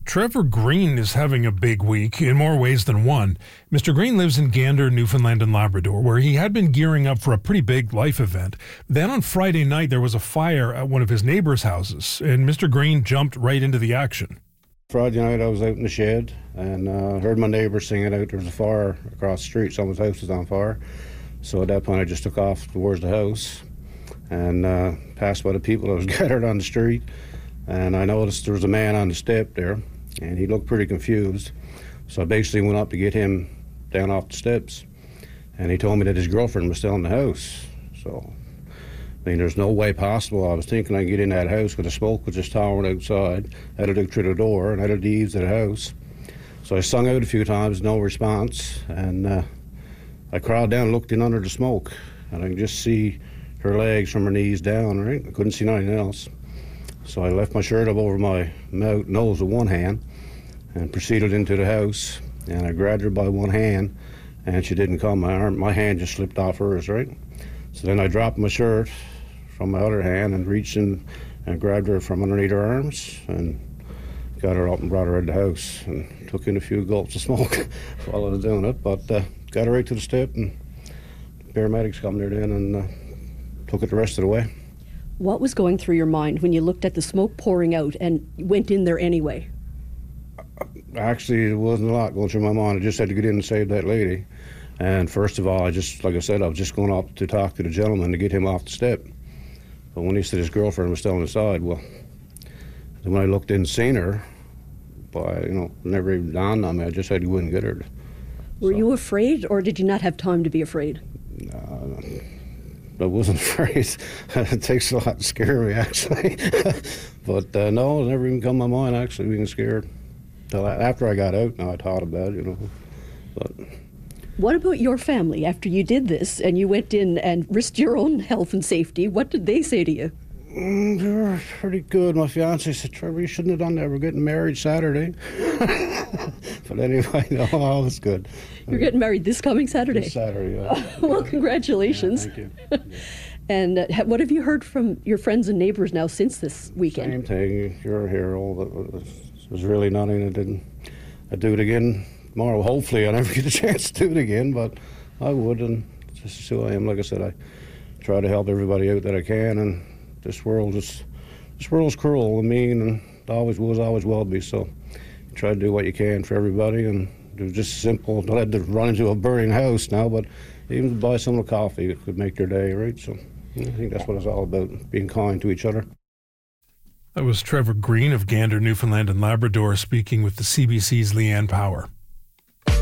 Trevor Green is having a big week in more ways than one. Mr. Green lives in Gander, Newfoundland and Labrador, where he had been gearing up for a pretty big life event. Then on Friday night, there was a fire at one of his neighbors' houses, and Mr. Green jumped right into the action. Friday night, I was out in the shed and heard my neighbor singing out. There was a fire across the street. Someone's house was on fire. So at that point, I just took off towards the house and passed by the people that was gathered on the street. And I noticed there was a man on the step there, and he looked pretty confused. So I basically went up to get him down off the steps, and he told me that his girlfriend was still in the house. So, I mean, there's no way possible. I was thinking I'd get in that house because the smoke was just towering outside. I had to look through the door, and I had the eaves of the house. So I sung out a few times, no response, and I crawled down and looked in under the smoke, and I could just see her legs from her knees down, right? I couldn't see nothing else. So I left my shirt up over my nose with one hand and proceeded into the house, and I grabbed her by one hand, and she didn't come. My hand just slipped off hers, right? So then I dropped my shirt from my other hand and reached in and grabbed her from underneath her arms and got her up and brought her in the house and took in a few gulps of smoke while I was doing it, but got her right to the step, and paramedics come there then and took it the rest of the way. What was going through your mind when you looked at the smoke pouring out and went in there anyway? Actually, there wasn't a lot going through my mind. I just had to get in and save that lady. And first of all, like I said, I was just going up to talk to the gentleman to get him off the step. But when he said his girlfriend was still inside, well, then when I looked in and seen her, never even dawned on me. I just had to go in and get her. Were you afraid, or did you not have time to be afraid? I wasn't afraid. It takes a lot to scare me, actually. But no, it never even come to my mind, actually, being scared. Until after I got out, now I thought about it, But what about your family after you did this and you went in and risked your own health and safety? What did they say to you? They were pretty good. My fiancé said, "Trevor, you shouldn't have done that. We're getting married Saturday." But anyway, no, all was good. You're getting married this coming Saturday? This Saturday, yeah. Well, congratulations. Yeah, thank you. And what have you heard from your friends and neighbors now since this weekend? Same thing. You're a hero. There's really nothing I didn't. I'd do it again tomorrow. Hopefully I never get a chance to do it again, but I would, and this is who I am. Like I said, I try to help everybody out that I can, and this world's cruel and mean, and always was, always will be, so you try to do what you can for everybody, and it was just simple. Not had to run into a burning house now, but even to buy someone a coffee, it could make their day, right? So I think that's what it's all about, being kind to each other. That was Trevor Green of Gander, Newfoundland and Labrador, speaking with the CBC's Leanne Power.